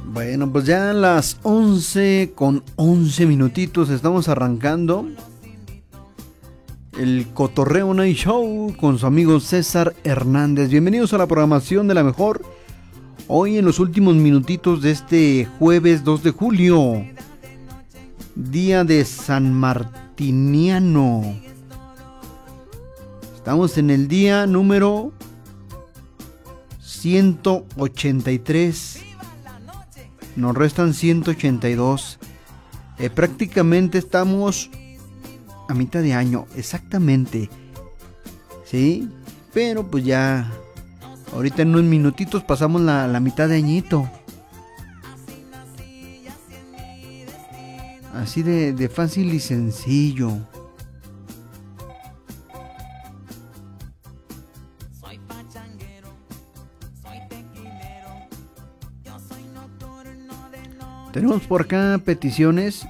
Bueno, pues ya a las 11 con 11 minutitos estamos arrancando el Cotorreo Night Show con su amigo César Hernández. Bienvenidos a la programación de la mejor. Hoy en los últimos minutitos de este jueves 2 de julio, día de San Martiniano. Estamos en el día número 183. Nos restan 182. Prácticamente estamos a mitad de año, exactamente. Sí, pero pues ya ahorita en unos minutitos pasamos la mitad de añito. Así de fácil y sencillo. Tenemos por acá peticiones.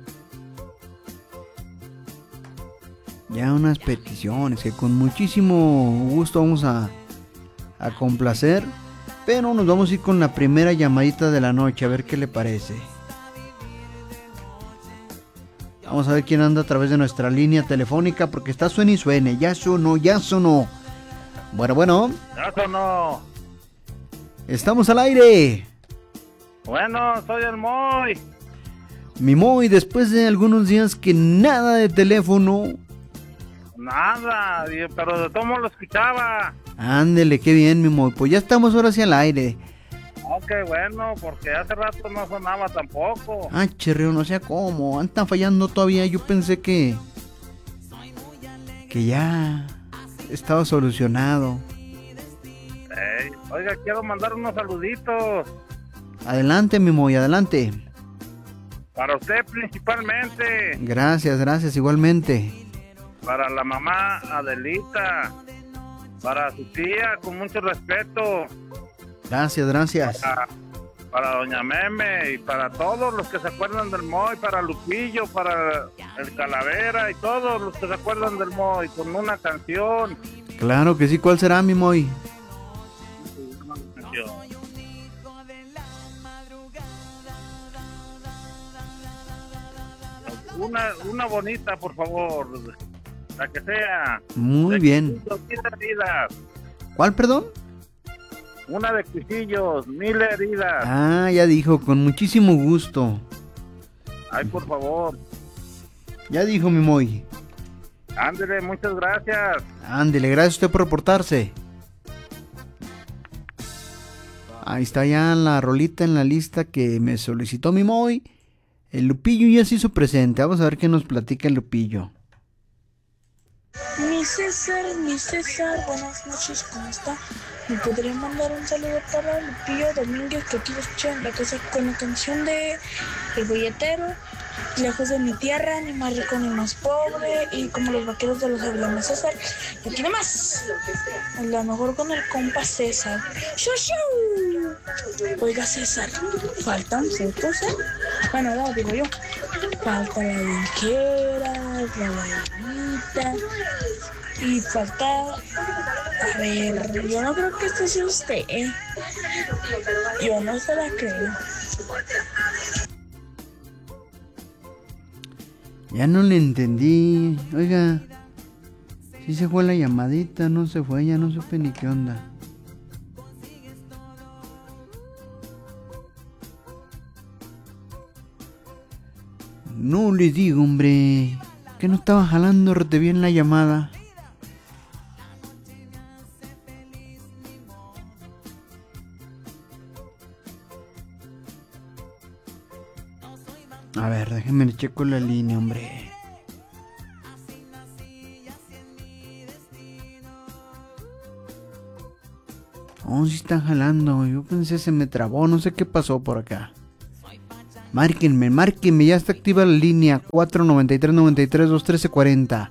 Ya unas peticiones que con muchísimo gusto vamos a complacer. Pero nos vamos a ir con la primera llamadita de la noche, a ver qué le parece. Vamos a ver quién anda a través de nuestra línea telefónica, porque está suene y suene. Ya sonó, ya sonó. Bueno. Ya sonó. Estamos al aire. Bueno, soy el Moy. Mi Moy, después de algunos días que nada de teléfono. Nada, pero de todo modo lo escuchaba. Ándele, qué bien, mi Moy. Pues ya estamos ahora sí al aire. Ok, bueno, porque hace rato no sonaba tampoco. Ah, cherreo, no sé cómo. Andan fallando todavía. Yo pensé que ya estaba solucionado. Oiga, quiero mandar unos saluditos. Adelante, mi Moy, adelante. Para usted principalmente. Gracias, igualmente. Para la mamá Adelita. Para su tía, con mucho respeto. Gracias. Para doña Meme y para todos los que se acuerdan del Moy, para Lupillo, para el Calavera y todos los que se acuerdan del Moy, con una canción. Claro que sí, ¿cuál será, mi Moy? Una bonita, por favor, la que sea. Muy bien. ¿Cuál, perdón? Una de Cuchillos, 1000 heridas. Ah, ya dijo, con muchísimo gusto. Ay, por favor. Ya dijo, mi Moy. Ándele, muchas gracias. Ándele, gracias a usted por reportarse. Ahí está ya la rolita en la lista que me solicitó mi Moy. El Lupillo ya se hizo presente. Vamos a ver qué nos platica el Lupillo. Mi César, buenas noches, ¿cómo está? ¿Me podría mandar un saludo para Lupillo Domínguez, que aquí lo escucha en la casa con la canción de El Bolletero, Lejos de mi tierra, ni más rico ni más pobre, y como los vaqueros de los Aviones César? Y aquí nada más, a lo mejor con el compa César. ¡Shushu! Oiga, César, faltan fotos, ¿eh? Bueno, no, digo yo. Falta la dinquera, la bailita, y falta... A ver, yo no creo que este sea usted, ¿eh? Yo no se la creo. Ya no le entendí. Oiga, sí se fue la llamadita, no se fue, ya no supe ni qué onda. No le digo, hombre, que no estaba jalando rete bien la llamada. A ver, déjenme le checo la línea, hombre. Oh, sí están jalando. Yo pensé se me trabó, no sé qué pasó por acá. Márquenme, ya está activa la línea 493-93-213-40.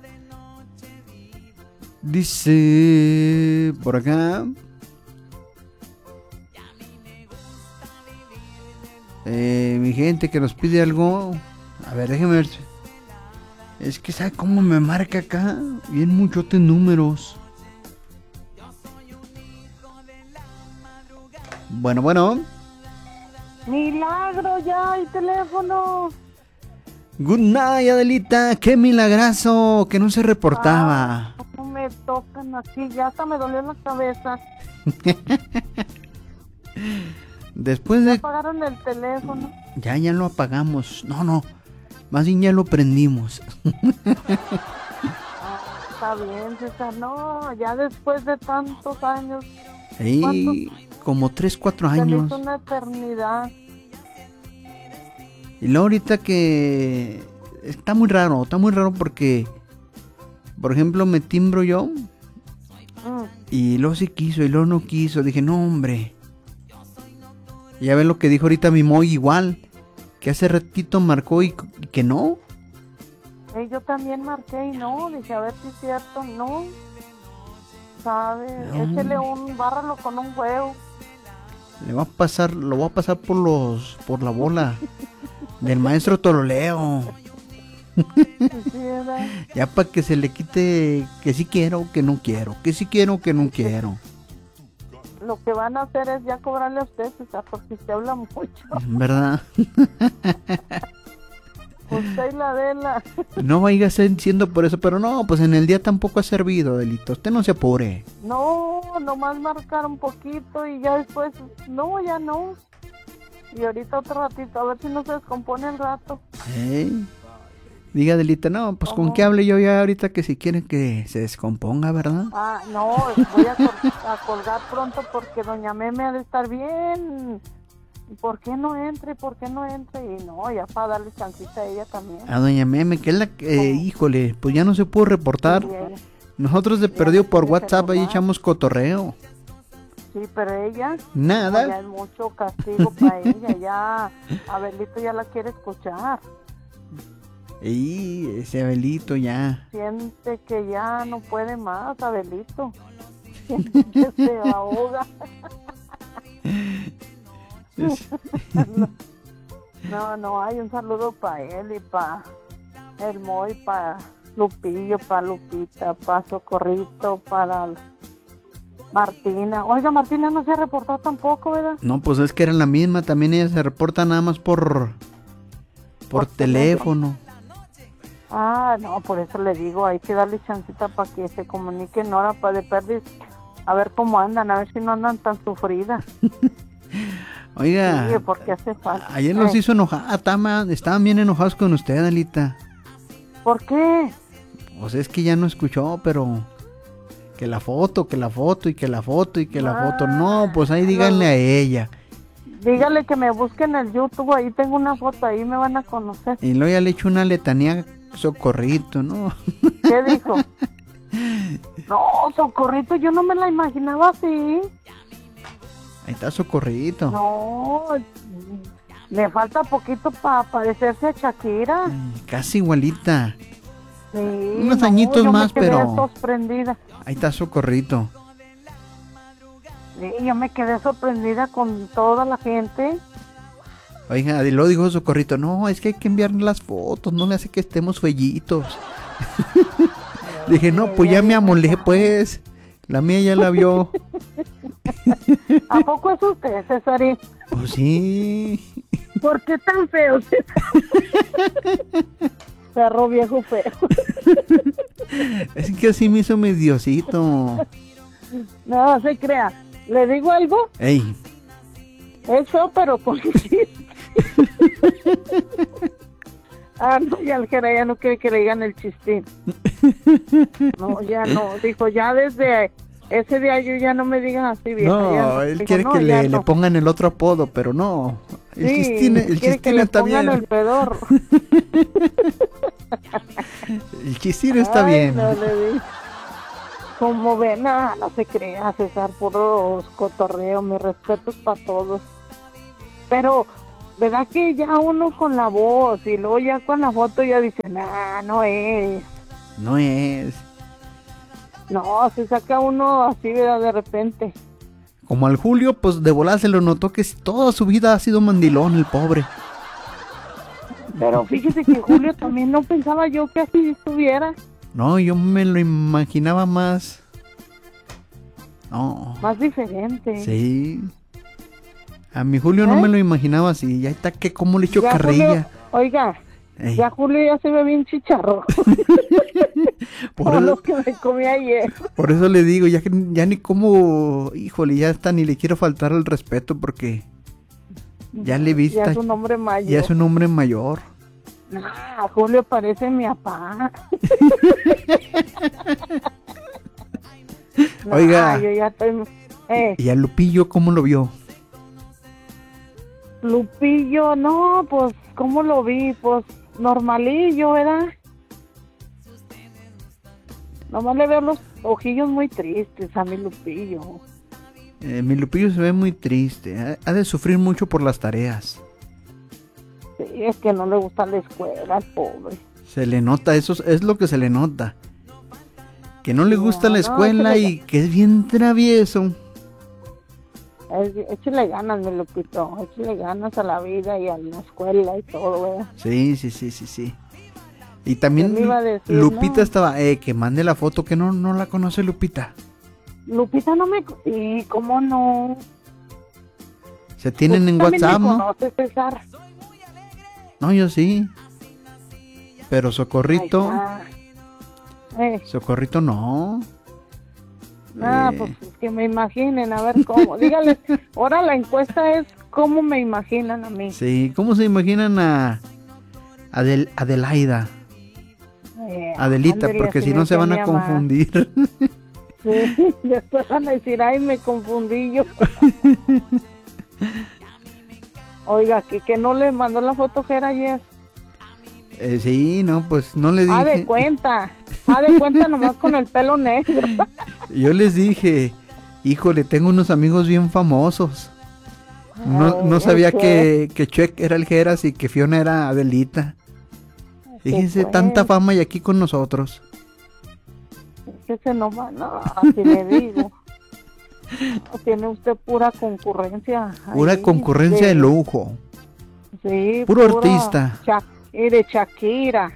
Dice por acá. Mi gente que nos pide algo. A ver, déjenme ver. Es que ¿sabe cómo me marca acá? Bien muchotes números. Bueno. Milagro, ya hay teléfono. Good night, Adelita. Qué milagrazo que no se reportaba. No me tocan aquí, ya hasta me dolió la cabeza. Después Ya de... apagaron el teléfono. Ya lo apagamos. No. Más bien ya lo prendimos. Está bien, César. No, ya después de tantos años. Sí, como 3, 4 Se me años. hizo una eternidad. Y luego ahorita que... Está muy raro porque... Por ejemplo, me timbro yo. Y luego sí quiso y luego no quiso. Dije, no, hombre. Y ya ves lo que dijo ahorita mi Moy igual. Que hace ratito marcó y que no. Yo también marqué y no. Dije, a ver si es cierto. No. ¿Sabes? No. Échale bárralo con un huevo. Lo voy a pasar por la bola del maestro Toroleo. Sí, ¿verdad? Ya para que se le quite que sí quiero, que no quiero, que sí quiero, que no quiero. Lo que van a hacer es ya cobrarle a usted, César, porque usted habla mucho. ¿Verdad? Usted y la Adela. No vaya siendo por eso, pero no, pues en el día tampoco ha servido, Delito. Usted no se apure. No, nomás marcar un poquito y ya después, no, ya no. Y ahorita otro ratito, a ver si no se descompone el rato. Diga, Delita, no, pues ¿Cómo? con qué hable yo ya ahorita que si quieren que se descomponga, ¿verdad? No, voy a colgar pronto porque doña Meme ha de estar bien. ¿Por qué no entre? Y no, ya para darle chancita a ella también. A doña Meme, que es la que, híjole, pues ya no se pudo reportar. Sí, ella. Nosotros de perdido por tiene que WhatsApp ahí tomar. echamos cotorreo. Sí, pero ella, Nada. ya es mucho castigo para ella. Ya, Abelito ya la quiere escuchar. Y ese Abelito ya. Siente que ya no puede más, Abelito. Siente que se ahoga. No, hay un saludo para él y para el Moy, para Lupillo, para Lupita, para Socorrito, para Martina. Oiga, Martina no se ha reportado tampoco, ¿verdad? No, pues es que era la misma. También ella se reporta nada más por teléfono. No, por eso le digo, hay que darle chancita para que se comuniquen ahora para de perder. A ver cómo andan, a ver si no andan tan sufridas. Oiga, Sí, porque hace falta. ayer nos hizo enojar. Estaban bien enojados con usted, Alita. ¿Por qué? Pues es que ya no escuchó, pero que la foto. No, pues ahí díganle a ella. Dígale que me busquen en el YouTube, ahí tengo una foto, ahí me van a conocer. Y luego ya le echo una letanía Socorrito, ¿no? ¿Qué dijo? No, Socorrito, yo no me la imaginaba así. Ahí está Socorrito. No, le falta poquito para parecerse a Shakira. Casi igualita. Sí, Unos añitos yo más, me quedé pero sorprendida. ahí está Socorrito. Sí, yo me quedé sorprendida con toda la gente. Oiga, y luego dijo Socorrito, no, es que hay que enviar las fotos, no le hace que estemos fellitos. Dije, no, pues ya me amolé, pues. La mía ya la vio. ¿A poco es usted, Cesarín? Pues sí. ¿Por qué tan feo, perro viejo feo? Es que así me hizo mi Diosito. No, se crea. ¿Le digo algo? Ey, Es feo, pero con chiste. No, ya el Jera ya no quiere que le digan el chistín. No, ya no. Dijo, ya desde ese día yo ya no me digan así, vieja. no, él Dijo, quiere no, que ya le no. pongan el otro apodo, pero no. El Sí, chistín, quiere que chistín le está pongan bien. el pedorro. El chistín está Ay, bien. no le di. Como ven, no se crea, César, puros cotorreo, mis respetos para todos. Pero, ¿verdad que ya uno con la voz y luego ya con la foto ya dice, no es? No es. No, se saca uno así, ¿verdad? De repente. Como al Julio, pues de volada se lo notó que toda su vida ha sido mandilón, el pobre. Pero fíjese que Julio también no pensaba yo que así estuviera. No, yo me lo imaginaba más. No. Más diferente. Sí. A mi Julio no me lo imaginaba así. Ya está que cómo le echo Ya, carrilla. Julio, oiga, Ey. ya Julio ya se ve bien chicharro. Por Por eso- lo que me comí ayer. Por eso le digo, ya ni como, híjole, ya está, ni le quiero faltar el respeto porque ya le Ya vista, es un hombre mayor. ya es un hombre mayor. Ah, Julio parece mi papá. Oiga. Yo ya estoy... ¿Y a Lupillo cómo lo vio? Lupillo, no, pues, ¿cómo lo vi? Pues, normalillo, ¿verdad? Nomás le veo los ojillos muy tristes a mi Lupillo. Mi Lupillo se ve muy triste, ha de sufrir mucho por las tareas. Sí, es que no le gusta la escuela, al pobre. Se le nota, eso es lo que se le nota. Que no le gusta la No, escuela es que y que es bien travieso. Échale ganas, mi Lupito, échale ganas a la vida y a la escuela y todo, ¿verdad? Sí. Y también ¿Qué me iba a decir, Lupita no? estaba, que mande la foto, que no la conoce Lupita. Lupita no me... ¿Y cómo no? Se tienen en También WhatsApp, me ¿no? conoces, César. No, yo sí. Pero Socorrito, Socorrito no. Pues que me imaginen, a ver cómo. Dígale, ahora la encuesta es cómo me imaginan a mí. Sí, ¿cómo se imaginan a Adelaida? Adelita, ándele, porque así si me no se van a tenía más. confundir. Sí, después van a decir, ay, me confundí yo. Oiga, que no le mandó la foto que era ayer. Sí, no, pues no le Haz de dije. cuenta nomás con el pelo negro. Yo les dije, híjole, tengo unos amigos bien famosos. No Ay, sabía ¿qué? que Chuck era el Geras y que Fiona era Adelita. Fíjense, pues. tanta fama y aquí con nosotros. Ese no va, no, así le digo. Tiene usted pura concurrencia. Pura ahí, concurrencia de lujo. Sí, Puro artista. Y de Shakira.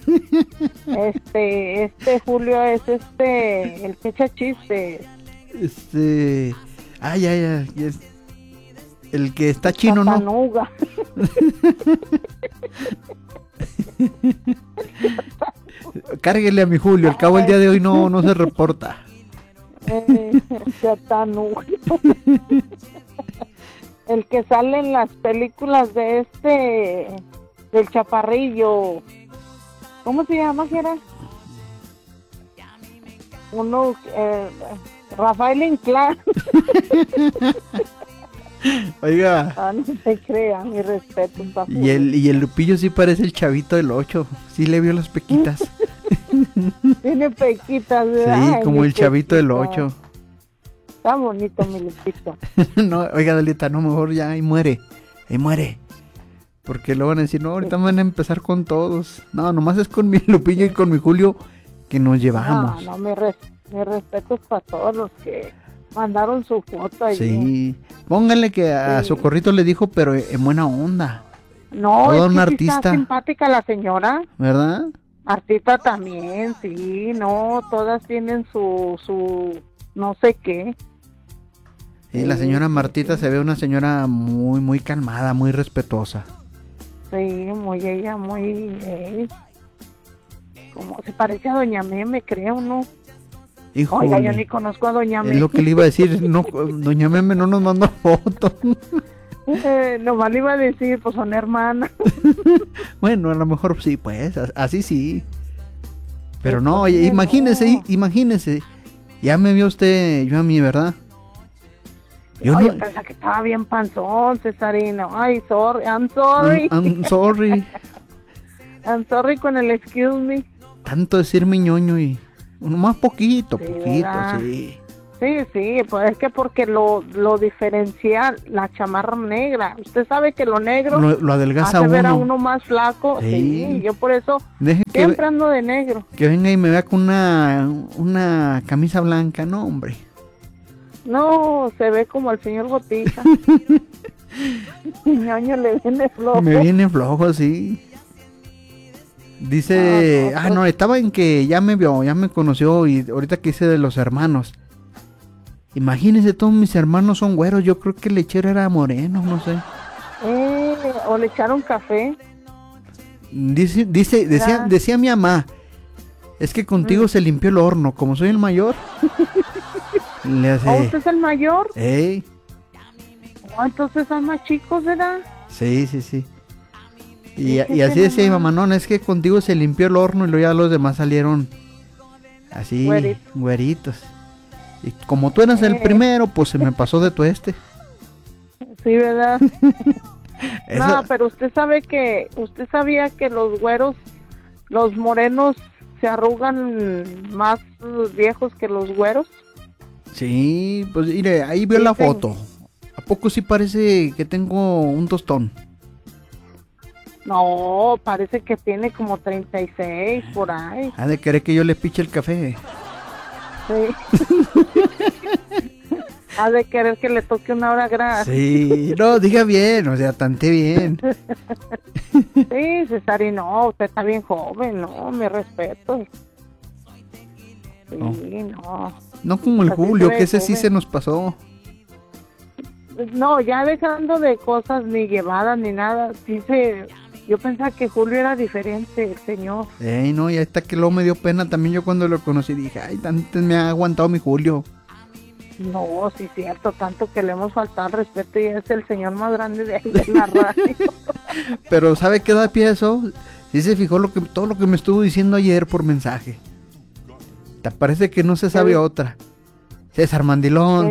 Este Julio es el que echa chistes. Ya es el que está chino, ¿no? Tapanuga. Cárguele a mi Julio, al cabo el día de hoy no se reporta. Tapanuga. El que sale en las películas de del chaparrillo. ¿Cómo se llama, Gerard? Uno, Rafael Inclán. Oiga, No se crea, mi respeto. y el Lupillo sí parece el chavito del 8. Sí le vio las pequitas. Tiene pequitas, Sí, ¿verdad? como Ay, el chavito del pequita. 8. Está bonito, mi Lupito. No, oiga, Dalita, no, mejor ya, ahí muere. Porque luego van a decir, no, ahorita van a empezar con todos. No, nomás es con mi Lupillo y con mi Julio que nos llevamos. No, mi respeto es para todos los que mandaron su foto allí. Sí, pónganle que a Sí. Socorrito le dijo, pero en buena onda, No, Toda es una que sí artista. está simpática la señora. ¿verdad? Artista también, sí, no, todas tienen su no sé qué. Y la señora Martita se ve una señora muy, muy calmada, muy respetuosa. Sí, muy como se parece a Doña Meme, creo, ¿no? Híjole, Oiga, yo ni conozco a Doña es Meme. lo que le iba a decir, no, doña Meme no nos mandó foto. Nomás le iba a decir, pues son hermanas. Bueno, a lo mejor sí, pues, así sí. Pero Pues, no, pues, oye, no. imagínese. Ya me vio usted, yo a mí, ¿verdad? Yo Oye, no. pensaba que estaba bien panzón, Cesarino. Ay, sorry, I'm sorry. I'm sorry. I'm sorry con el excuse me. Tanto decirme ñoño y. Más poquito, Sí, poquito, ¿verdad? sí. Sí, pues es que porque lo diferencia la chamarra negra. Usted sabe que lo negro Lo adelgaza hace ver a uno. uno más flaco. Sí. Sí, yo por eso Deje siempre ando de negro. que venga y me vea con una camisa blanca, no, hombre. No, se ve como el señor Botija. Ñoño le viene flojo. Me viene flojo, sí. Dice, estaba en que ya me vio, ya me conoció y ahorita que hice de los hermanos. Imagínense, todos mis hermanos son güeros. Yo creo que el lechero era moreno, no sé. O le echaron café. Decía mi mamá, es que contigo se limpió el horno, como soy el mayor. Le hace... ¿Usted es el mayor? ¡Ey! Entonces son más chicos, ¿verdad? Sí. Y así decía mi mamá, no, es que contigo se limpió el horno y luego ya los demás salieron así, güeritos. Y como tú eras el primero, pues se me pasó de tueste. Sí, ¿verdad? No, pero usted sabía que los güeros, los morenos se arrugan más viejos que los güeros. Sí, pues mire, ahí veo la foto. ¿A poco sí parece que tengo un tostón? No, parece que tiene como 36 por ahí. Ha de querer que yo le piche el café. Sí. Ha de querer que le toque una hora grasa. Sí, no, diga bien, o sea, tante bien. Sí, César, no, usted está bien joven, no, mi respeto. Sí, no. No como el Julio, que ese sí se nos pasó. No, ya dejando de cosas ni llevadas ni nada, yo pensaba que Julio era diferente, el señor. No, y hasta que luego me dio pena también yo cuando lo conocí, dije, ay, antes me ha aguantado mi Julio. No, sí, cierto, tanto que le hemos faltado al respeto y es el señor más grande de ahí de la radio. Pero ¿sabe qué da pie eso? Sí se fijó todo lo que me estuvo diciendo ayer por mensaje. Te parece que no se sabe otra. César Mandilón.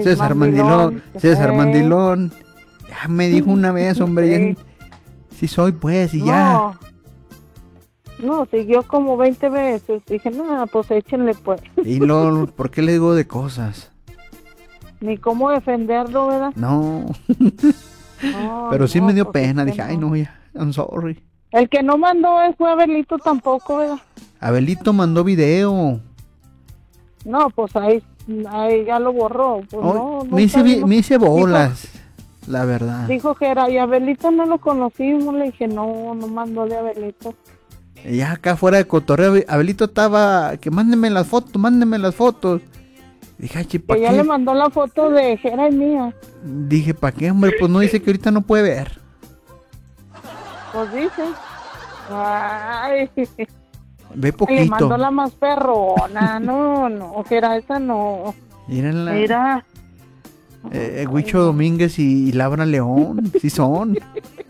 Ya me dijo una vez, hombre, sí soy pues, y ya. No, siguió como 20 veces. Dije, no, pues échenle pues. Y luego, ¿por qué le digo de cosas? Ni cómo defenderlo, ¿verdad? No. Pero sí me dio pena. Dije, ay, no, ya, I'm sorry. El que no mandó fue Abelito tampoco, ¿verdad? Abelito mandó video. No, pues ahí ya lo borró. Pues me hice bolas, la verdad. Dijo que era, y Abelito no lo conocimos. Le dije, no mandó de Abelito. Ya acá fuera de cotorreo, Abelito estaba, que mándenme las fotos. Dije, ay, ¿para qué? Ya le mandó la foto de Jera y mía. Dije, ¿para qué, hombre? Pues no dice que ahorita no puede ver. Pues dice. Ay. Ve poquito. Le mandó la más perrona. No, Jera, esa no. Mira. Huicho Domínguez y Laura León, sí son.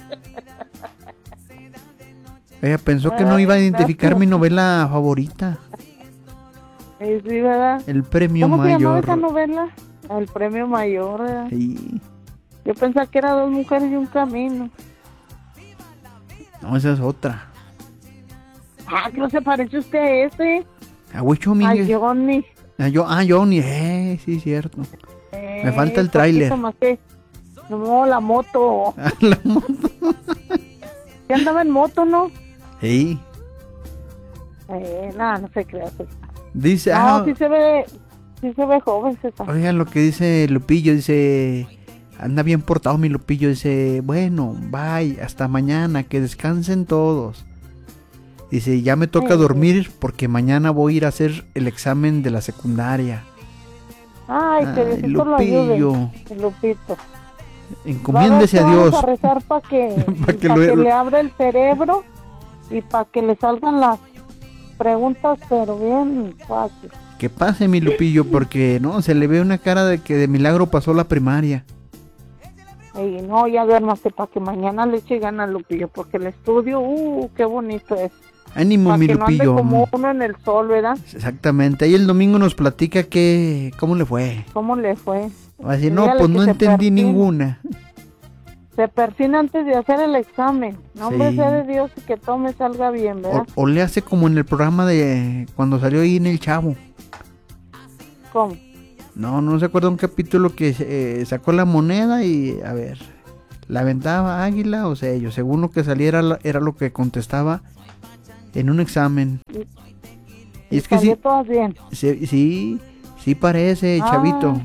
Ella pensó que no iba a identificar mi novela favorita. Sí, ¿verdad? El Premio Mayor. ¿Cómo se llamaba esa novela? El Premio Mayor, ¿verdad? Sí. Yo pensaba que era Dos mujeres y un camino. No, esa es otra. ¿Qué no se parece usted a ese? A Huicho Domínguez. A Johnny. Johnny, sí, cierto. Me falta el tráiler. No, la moto. La moto. ¿Ya andaba en moto, no? Sí. Nada, no se crea. Dice, sí se ve joven, César. Oigan lo que dice Lupillo, dice, anda bien portado mi Lupillo, dice, bueno, bye, hasta mañana, que descansen todos. Dice, ya me toca dormir porque mañana voy a ir a hacer el examen de la secundaria. Ay, que Diosito lo ayude, Lupito. Encomiéndese a Dios. Vamos a rezar para que le abra el cerebro y para que le salgan las preguntas, pero bien fácil. Que pase mi Lupillo, porque no, se le ve una cara de que de milagro pasó la primaria. Y no, ya duérmase para que mañana le eche ganas, Lupillo, porque el estudio, qué bonito es. Ánimo, para mi que Lupillo. No ande como uno en el sol, ¿verdad? Exactamente. Ahí el domingo nos platica cómo le fue. ¿Cómo le fue? Así, no, pues no entendí ninguna. Se persina antes de hacer el examen. Nombre sea de Dios y que todo me salga bien, ¿verdad? O le hace como en el programa de cuando salió ahí en El Chavo. ¿Cómo? No se acuerda un capítulo que sacó la moneda y, a ver, la aventaba águila o sello. Según lo que saliera era lo que contestaba en un examen. Y es que sí. Todas bien. Sí parece, chavito.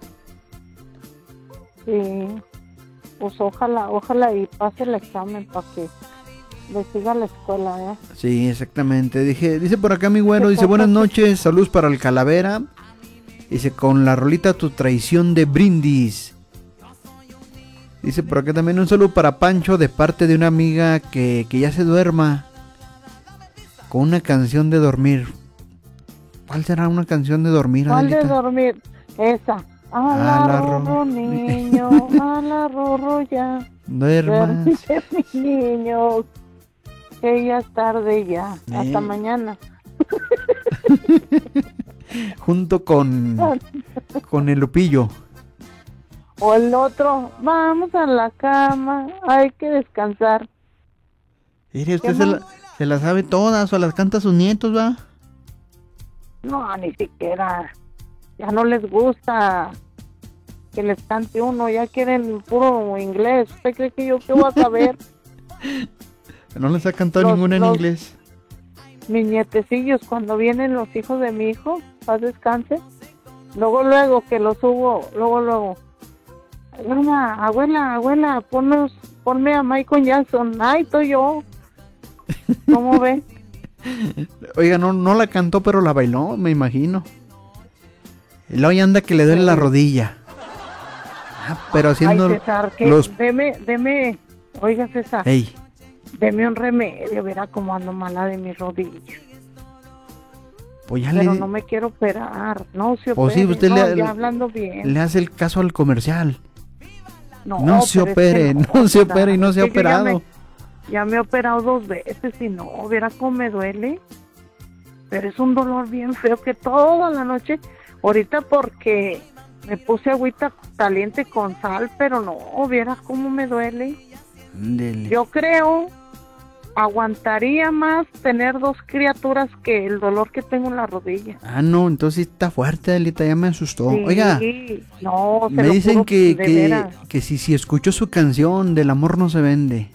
Sí. Pues ojalá y pase el examen para que le siga la escuela, ¿eh? Sí, exactamente. Dice por acá mi güero, dice buenas noches, saludos para el Calavera. Dice, con la rolita Tu Traición de Brindis. Dice por acá también un saludo para Pancho de parte de una amiga que ya se duerma con una canción de dormir. ¿Cuál será una canción de dormir, ¿Cuál Adelita? de dormir? Esa. A la rorro, niño, a la rorro ya. Duermas. Duérmete, mi niño, que ya es tarde ya. Hasta mañana. Junto con el Lupillo. O el otro, vamos a la cama, hay que descansar. Mire, usted se la sabe todas o las canta a sus nietos, ¿va? No, ni siquiera. Ya no les gusta que les cante uno, ya quieren puro inglés. ¿Usted cree que yo qué voy a saber? No les ha cantado ninguna en inglés. Mis nietecillos, cuando vienen los hijos de mi hijo, paz descanse, luego que los subo, luego. Abuela, ponme a Michael Jackson. Ay, estoy yo. ¿Cómo ve? Oiga, no la cantó, pero la bailó, me imagino. Y luego ya anda que le duele la rodilla. Pero haciendo Ay, César, que deme, oiga, César. Ey. Deme un remedio, verá cómo ando mala de mis rodillas. Pues ya pero no me quiero operar, no se opere, pues sí, usted ya hablando bien. le hace el caso al comercial. No se opere, no se opere y no se ha operado. Ya me he operado 2 veces y no, verá cómo me duele. Pero es un dolor bien feo que toda la noche, ahorita porque me puse agüita caliente con sal, pero no, viera cómo me duele. Dele. Yo creo aguantaría más tener 2 criaturas que el dolor que tengo en la rodilla. No, entonces está fuerte, Adelita, ya me asustó. Sí, Oiga, no, me dicen que si escucho su canción del amor no se vende.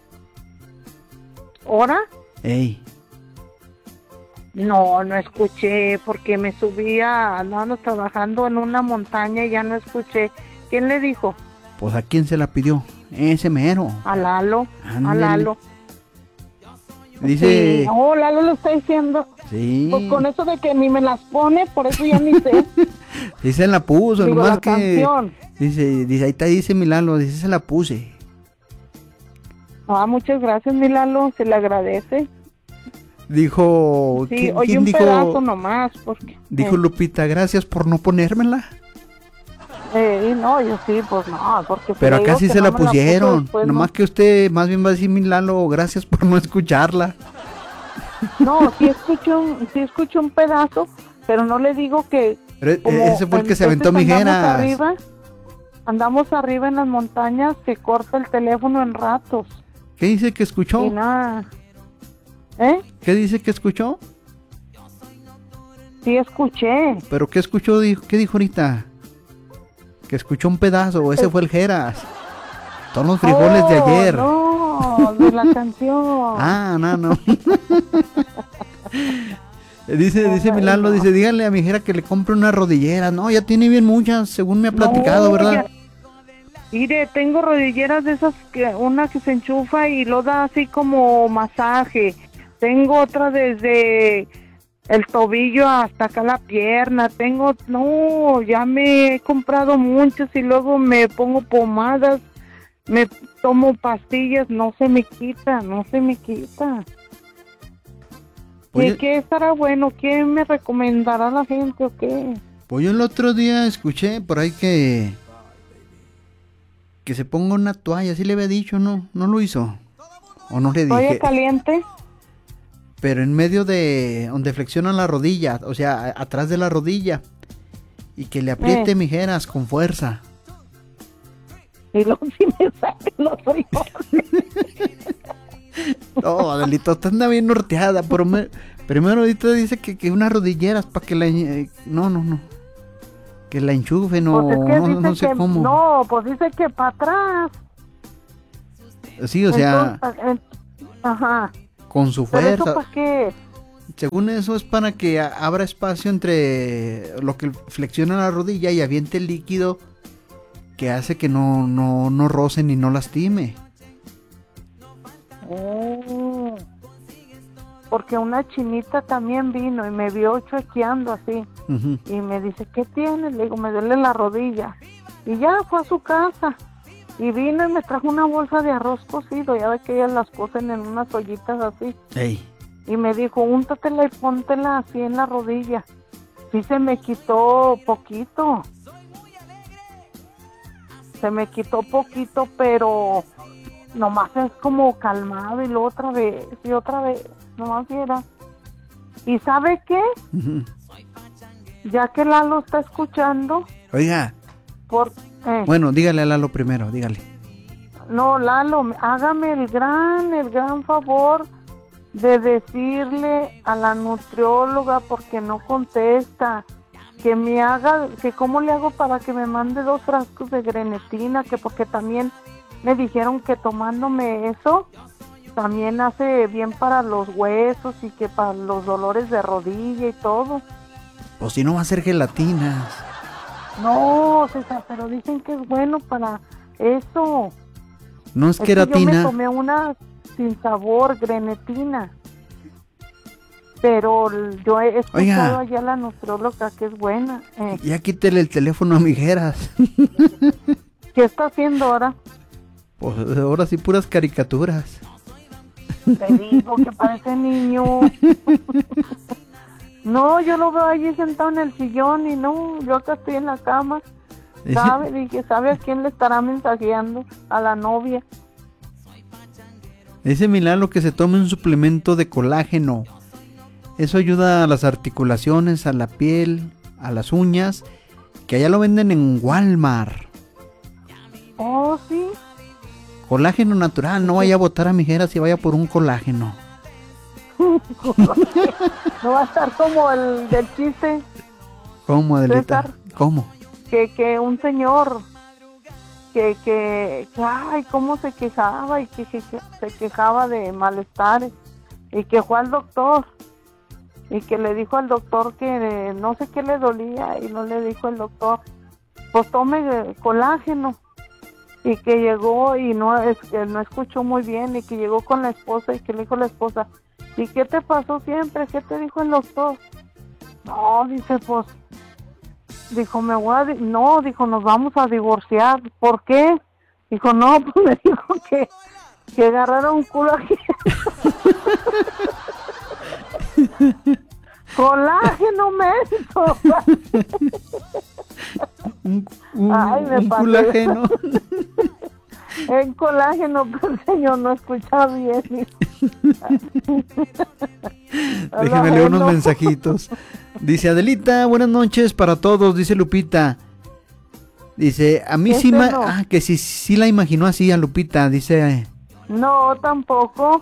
¿Ahora? Ey. No escuché porque me subía, andábamos trabajando en una montaña y ya no escuché. ¿Quién le dijo? Pues ¿a quién se la pidió? Ese mero. A Lalo. Ándele. A Lalo. Dice... Sí. No, Lalo lo está diciendo. Sí. Pues con eso de que ni me las pone, por eso ya ni sé. Sí se la puso, Digo, nomás la que... canción. Dice, ahí está, dice mi Lalo, dice, se la puse. Muchas gracias, mi Lalo, se le agradece. Dijo... Sí, oye, un pedazo nomás, porque... Dijo Lupita, gracias por no ponérmela. No, yo sí, pues no, porque... Pero acá sí se la pusieron, después, nomás que usted más bien va a decir, mi Lalo, gracias por no escucharla. No, sí escucho un pedazo, pero no le digo que... Ese fue el que se aventó Mijeras. Andamos arriba en las montañas que corta el teléfono en ratos. ¿Qué dice que escuchó? Y nada. ¿Qué dice que escuchó? Sí escuché. ¿Pero qué escuchó? ¿Qué dijo ahorita? Que escuchó un pedazo, ese fue el Jeras. Todos los frijoles de ayer. No, de la canción. No. Dice Milano, dice, díganle a mi Jera que le compre una rodillera. No, ya tiene bien muchas, según me ha platicado, ¿verdad? Mire, tengo rodilleras de esas, una que se enchufa y lo da así como masaje. Tengo otra desde el tobillo hasta acá la pierna. Ya me he comprado muchas y luego me pongo pomadas, me tomo pastillas, no se me quita. ¿Y qué estará bueno? ¿Qué me recomendará la gente o qué? Pues yo el otro día escuché por ahí que se ponga una toalla, así le había dicho, ¿no? ¿No lo hizo? ¿O no le dije? ¿Toalla caliente? Pero en medio de donde flexiona la rodilla, o sea, atrás de la rodilla. Y que le apriete Mijeras con fuerza. Y luego si me saquen los frijoles. No, Adelito, usted anda bien norteada. Primero ahorita dice que unas rodilleras para que la... No. Que la enchufe, no, pues es que no sé cómo. No, pues dice que para atrás. Sí, o sea... Ajá. Con su fuerza. ¿Pero eso para qué? Según eso es para que abra espacio entre lo que flexiona la rodilla y aviente el líquido que hace que no roce ni no lastime. porque una chinita también vino y me vio chequeando así. Ujú. Y me dice, ¿qué tienes? Le digo, me duele la rodilla. Y ya fue a su casa. Y vino y me trajo una bolsa de arroz cocido. Ya ve que ellas las cocen en unas ollitas así. Ey. Y me dijo, úntatela y póntela así en la rodilla. Sí se me quitó poquito. Se me quitó poquito, pero nomás es como calmado y luego otra vez y otra vez. Nomás era. ¿Y sabe qué? Ujú. Ya que Lalo está escuchando, Oiga, por... bueno, dígale a Lalo primero, dígale. No, Lalo, hágame el gran favor de decirle a la nutrióloga porque no contesta, que me haga, que cómo le hago para que me mande 2 frascos de grenetina, que porque también me dijeron que tomándome eso también hace bien para los huesos y que para los dolores de rodilla y todo. O si no va a ser gelatinas. No, César, pero dicen que es bueno para eso. No es Es que yo me queratina. tomé una sin sabor, grenetina. Pero yo he escuchado Oiga. allá a la nutrióloga que es buena. Ya quítele el teléfono a Mijeras. ¿Qué está haciendo ahora? Pues ahora sí puras caricaturas. Te digo que parece niño. No, yo lo veo allí sentado en el sillón y no, yo acá estoy en la cama. ¿Sabe? Dije, ¿sabe a quién le estará mensajeando? A la novia. Dice Milano que se tome un suplemento de colágeno. Eso ayuda a las articulaciones, a la piel, a las uñas, que allá lo venden en Walmart. Oh, sí. Colágeno natural, no vaya a botar a Mijeras y vaya por un colágeno. No va a estar como el del chiste, ¿Cómo, Adelita? César. ¿Cómo? que un señor que ay, cómo se quejaba y que se quejaba de malestares y que fue al doctor y que le dijo al doctor que no sé qué le dolía y no le dijo el doctor, pues tome colágeno, y que llegó y no escuchó muy bien y que llegó con la esposa y que le dijo la esposa, ¿y qué te pasó siempre? ¿Qué te dijo el doctor? No, dice, pues, dijo, no, dijo, nos vamos a divorciar. ¿Por qué? Dijo, no, pues me dijo que agarrara un culo aquí. Colágeno, menso. Ay, me un pasé. colágeno. En colágeno, pero el señor no escucha bien. Déjeme leer unos mensajitos. Dice Adelita, buenas noches para todos, dice Lupita. Dice, a mí sí Ese no. que sí la imaginó así a Lupita, dice. No, tampoco.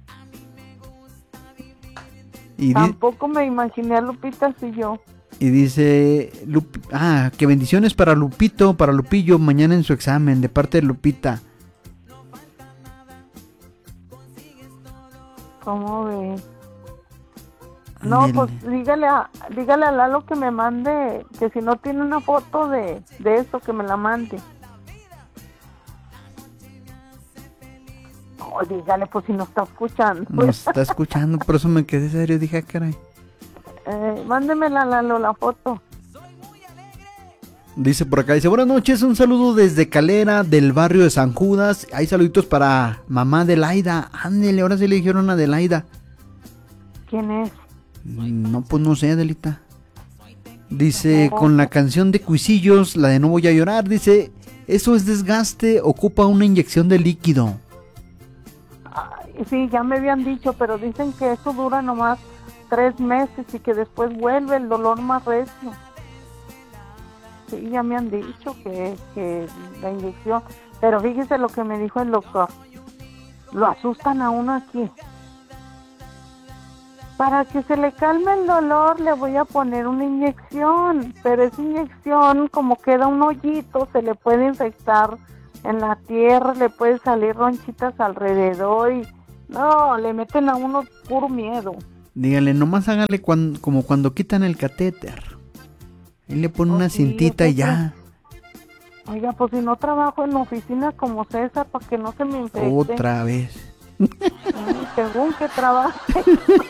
Y, Tampoco me imaginé a Lupita así yo. y dice, que bendiciones para Lupito, para Lupillo, mañana en su examen, de parte de Lupita. ¿Cómo ve? No, Ándele. pues dígale a Lalo que me mande, que si no tiene una foto de eso, que me la mande. No, dígale, pues si no está escuchando. Nos está escuchando, por eso me quedé serio, dije, ah, caray. Mándemela, Lalo, la foto. Dice por acá, dice, buenas noches, un saludo desde Calera, del barrio de San Judas. Hay saluditos para mamá Adelaida. Ándele, ahora sí le dijeron a Adelaida. ¿Quién es? No, pues no sé, Adelita. Dice, con la canción de Cuisillos, la de No Voy a Llorar, dice, eso es desgaste, ocupa una inyección de líquido. Ay, sí, ya me habían dicho, pero dicen que eso dura nomás 3 meses y que después vuelve el dolor más recio. Sí, ya me han dicho que la inyección, pero fíjese lo que me dijo el doctor. Lo asustan a uno aquí. Para que se le calme el dolor le voy a poner una inyección, pero esa inyección como queda un hoyito se le puede infectar en la tierra, le puede salir ronchitas alrededor y no, le meten a uno puro miedo. Dígale, nomás hágale como cuando quitan el catéter. Ahí le pone una cintita y ya. Oiga, pues si no trabajo en la oficina como César para que no se me infecte. Otra vez. Según que trabaje.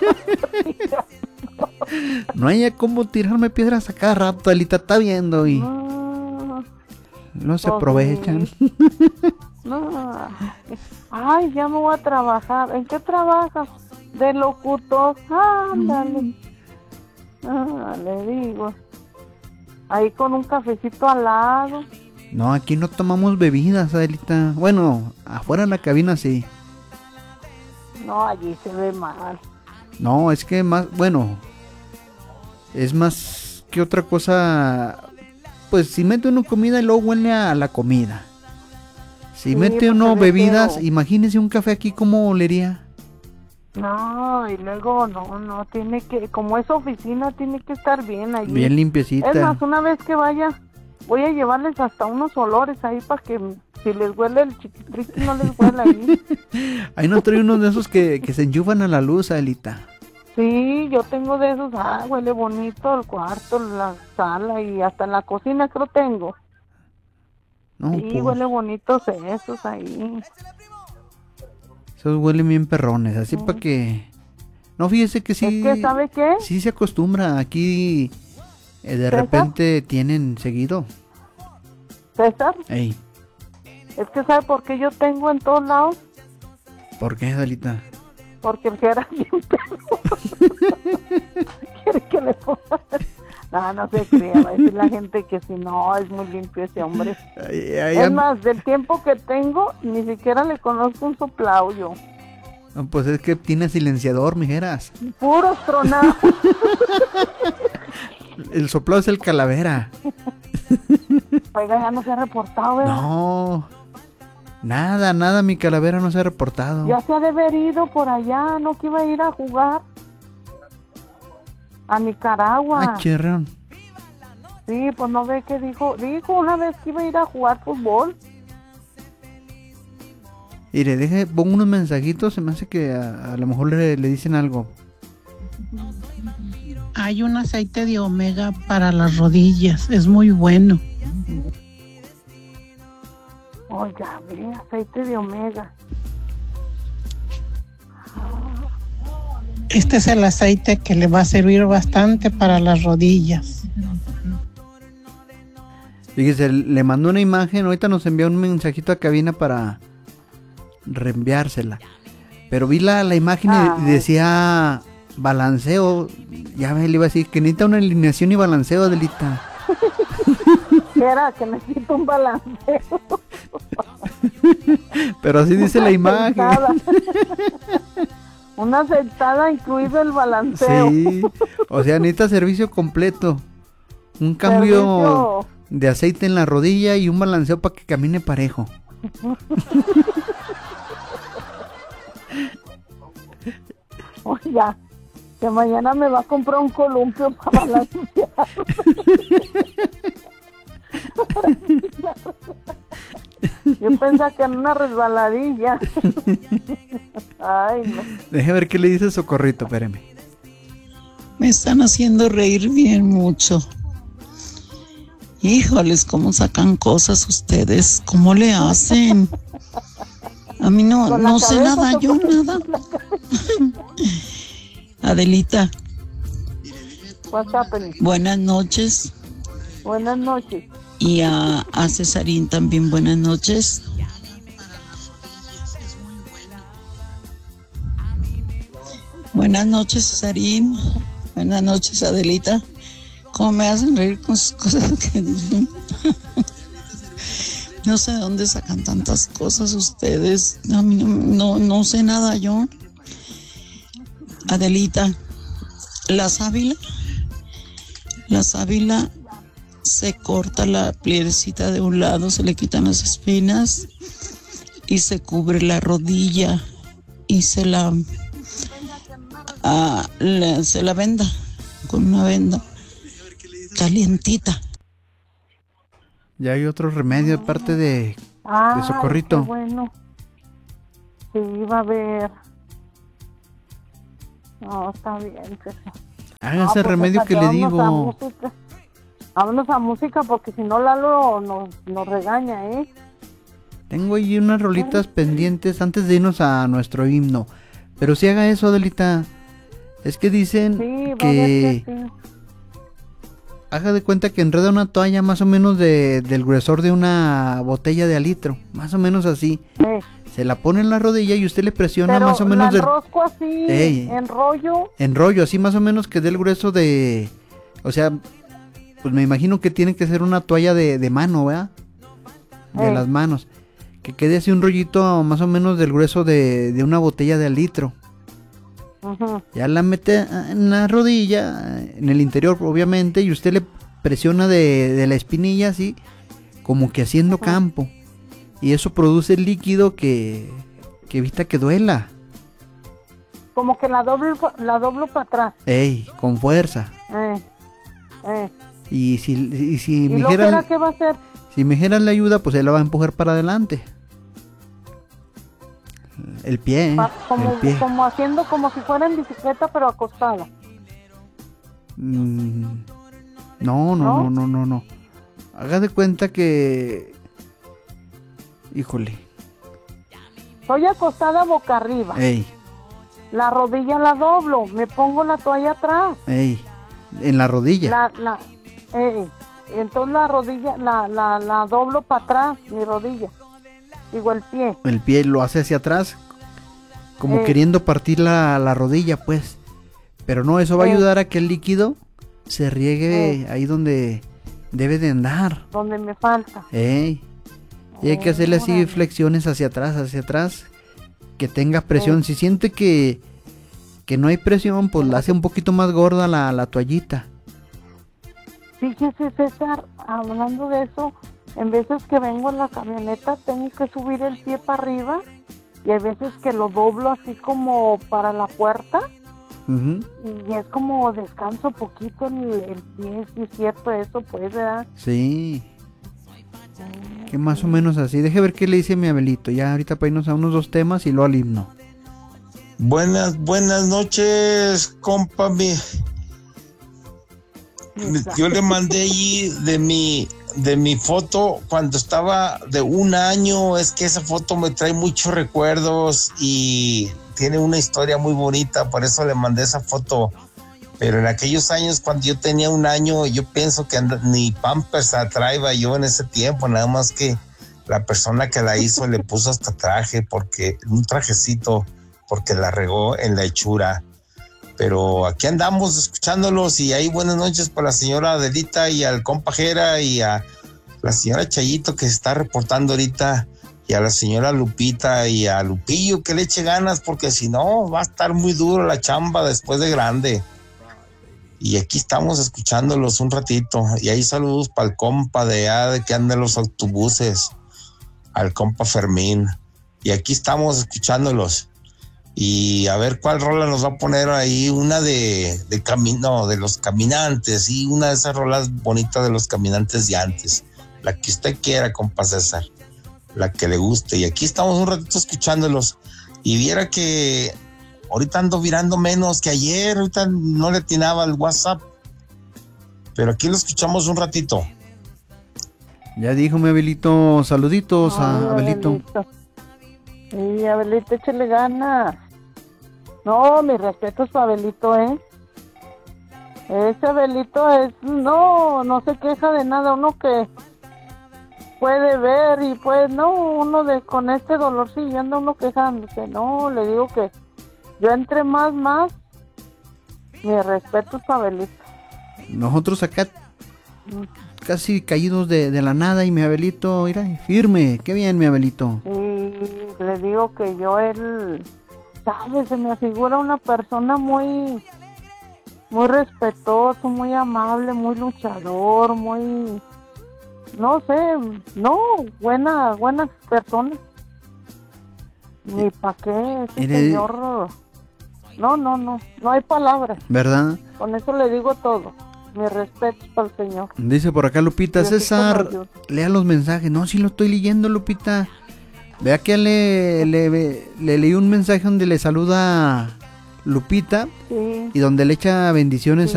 No hay como tirarme piedras a cada rato, Adelita, está viendo y no se aprovechan. No. Ay, ya me voy a trabajar. ¿En qué trabajas? De locutor. Ándale. Le digo. Ahí con un cafecito al lado. No, aquí no tomamos bebidas, Adelita. Bueno, afuera en la cabina sí. No, allí se ve mal. No, es que más, bueno, es más que otra cosa. Pues si mete uno comida y luego huele a la comida. Si Sí, mete porque uno ve bebidas, feo. imagínese un café aquí como olería. No, y luego no, tiene que, como es oficina, tiene que estar bien allí. Bien Es limpiecita. más, una vez que vaya, voy a llevarles hasta unos olores ahí para que si les huele el chiquitriqui no les huele ahí. Ahí no trae uno de esos que se enchufan a la luz, Adelita. Sí, yo tengo de esos, huele bonito el cuarto, la sala y hasta en la cocina creo tengo. No, Sí, pues, huele bonitos esos ahí. esos huelen bien perrones, así para que... No, fíjese que sí... Es que, ¿sabe qué? Sí se acostumbra, aquí de ¿César? repente tienen seguido. César, Ey, es que ¿sabe por qué yo tengo en todos lados? ¿por qué, Adelita? Porque el Gerard bien pedo. Quiere que le ponga... No se crea, va a decir la gente que si no, es muy limpio ese hombre. Es más, del tiempo que tengo, ni siquiera le conozco un soplado yo. No, pues es que tiene silenciador, mijeras. Puros tronados. El soplado es el calavera. Oiga, ya no se ha reportado, ¿verdad? No, nada, mi calavera no se ha reportado. Ya se ha de haber ido por allá, no que iba a ir a jugar a Nicaragua. Ah, chirrón. Sí, pues no ve que dijo una vez que iba a ir a jugar fútbol. Mire, pongo unos mensajitos, se me hace que a lo mejor le dicen algo. Hay un aceite de omega para las rodillas, es muy bueno. Oiga, ve, aceite de omega. Este es el aceite que le va a servir bastante para las rodillas. Fíjese, le mandó una imagen, ahorita nos envió un mensajito a cabina para reenviársela. Pero vi la imagen y decía balanceo. Ya le iba a decir que necesita una alineación y balanceo, Adelita. Era que necesito un balanceo. Pero así dice la imagen. Una sentada incluido el balanceo. Sí, o sea, necesita servicio completo. Un cambio de aceite en la rodilla y un balanceo para que camine parejo. Oiga, que mañana me va a comprar un columpio para balancear. Yo pensaba que en una resbaladilla. Ay, no. Deje ver qué le dice Socorrito, espéreme. Me están haciendo reír bien mucho. Híjoles, cómo sacan cosas ustedes, cómo le hacen. A mí no sé nada, yo nada. Adelita. What's happening? Buenas noches. Buenas noches. Y a Cesarín también buenas noches. Buenas noches, Cesarín. Buenas noches, Adelita. ¿Cómo me hacen reír con sus cosas que dicen? No sé de dónde sacan tantas cosas ustedes. A mí no sé nada yo. Adelita, la sábila se corta la piedrecita de un lado, se le quitan las espinas y se cubre la rodilla y se la venda con una venda calientita. Ya hay otro remedio aparte de Socorrito. Qué bueno. Sí, va a ver. No, está bien. Haga ese remedio que le digo. Vámonos a música porque si no Lalo nos regaña, ¿eh? Tengo ahí unas rolitas pendientes antes de irnos a nuestro himno. Pero si haga eso, Adelita. Es que dicen Sí, que... sí. Haga de cuenta que enreda una toalla más o menos del gruesor de una botella de alitro. Más o menos así. Se la pone en la rodilla y usted le presiona Pero más o menos la enrosco así, enrollo. Enrollo, así más o menos que dé el grueso de... O sea, pues me imagino que tiene que ser una toalla de mano, ¿verdad? De las manos. Que quede así un rollito más o menos del grueso de una botella de alitro. Ajá. Ya la mete en la rodilla, en el interior obviamente, y usted le presiona de la espinilla así, como que haciendo campo. Y eso produce el líquido que evita que duela. Como que la doblo para atrás. Ey, con fuerza. Y si ¿Y Mijeras, qué va a hacer? si Mijeras le ayuda, pues él la va a empujar para adelante. El pie, Como, el pie. como haciendo como si fuera en bicicleta, pero acostada. No. Haga de cuenta que... Híjole. Estoy acostada boca arriba. Ey, La rodilla la doblo, me pongo la toalla atrás. en la rodilla. Entonces la rodilla, la doblo para atrás, mi rodilla. Digo, el pie. El pie lo hace hacia atrás, como queriendo partir la rodilla, pues. Pero no, eso va a ayudar a que el líquido se riegue ahí donde debe de andar. Donde me falta. Y hay que hacerle así flexiones hacia atrás, que tenga presión. Si siente que no hay presión, pues la hace un poquito más gorda la toallita. Fíjese, César, hablando de eso, en veces que vengo en la camioneta tengo que subir el pie para arriba y hay veces que lo doblo así como para la puerta. Y es como descanso poquito el pie, si es cierto eso, pues, ¿verdad? Sí. Que más o menos así. Deje ver qué le dice mi Abelito. Ya ahorita para irnos a unos 2 temas y luego al himno. Buenas noches, compa. Yo le mandé allí de mi foto cuando estaba de 1 año. Es que esa foto me trae muchos recuerdos y tiene una historia muy bonita, por eso le mandé esa foto. Pero en aquellos años, cuando yo tenía 1 año, yo pienso que ni Pampers traía yo en ese tiempo, nada más que la persona que la hizo le puso hasta traje, un trajecito, porque la regó en la hechura. Pero aquí andamos escuchándolos y ahí buenas noches para la señora Adelita y al compa Jera y a la señora Chayito que se está reportando ahorita y a la señora Lupita y a Lupillo que le eche ganas porque si no va a estar muy duro la chamba después de grande. Y aquí estamos escuchándolos un ratito y ahí saludos para el compa de que anda en los autobuses, al compa Fermín. Y aquí estamos escuchándolos. Y a ver cuál rola nos va a poner ahí, una de los caminantes, y una de esas rolas bonitas de los caminantes de antes, la que usted quiera, compa César, la que le guste. Y aquí estamos un ratito escuchándolos y viera que ahorita ando virando menos que ayer, ahorita no le atinaba el WhatsApp, pero aquí lo escuchamos un ratito. Ya dijo mi Abelito, saluditos a Abelito. Sí, Abelito, échale ganas. No, mis respetos para Abelito, Ese Abelito no se queja de nada, uno que puede ver y pues con este dolorcillo anda uno quejándose, le digo que yo entre más, mis respetos para Abelito. Nosotros acá casi caídos de la nada y mi Abelito, mira, firme, qué bien mi Abelito. Y le digo que él, ¿sabes? Se me figura una persona muy respetuoso, muy amable, muy luchador, muy, buena persona. Ni pa' qué, señor, no hay palabras. ¿Verdad? Con eso le digo todo. Mi respeto para el señor. Dice por acá Lupita, César, lea los mensajes. No, sí lo estoy leyendo, Lupita. Vea que le leí un mensaje donde le saluda Lupita, y donde le echa bendiciones